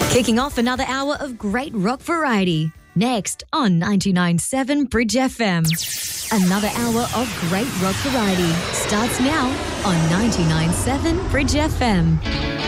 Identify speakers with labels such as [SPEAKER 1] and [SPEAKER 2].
[SPEAKER 1] Kicking off another hour of great rock variety. Next on 99.7 Bridge FM. Another hour of great rock variety starts now on 99.7 Bridge FM.